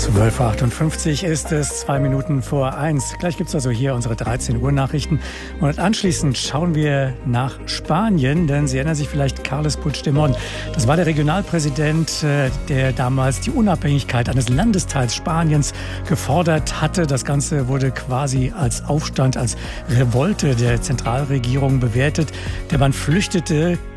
12.58 Uhr ist es, 2 Minuten vor 1. Gleich gibt es also hier unsere 13 Uhr Nachrichten. Und anschließend schauen wir nach Spanien, denn Sie erinnern sich vielleicht, Carles Puigdemont. Das war der Regionalpräsident, der damals die Unabhängigkeit eines Landesteils Spaniens gefordert hatte. Das Ganze wurde quasi als Aufstand, als Revolte der Zentralregierung bewertet. Der Mann flüchtete